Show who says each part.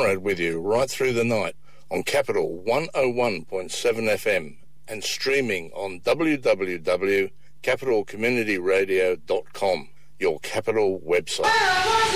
Speaker 1: Conrad with you right through the night on Capital 101.7 FM and streaming on www.capitalcommunityradio.com, your Capital website.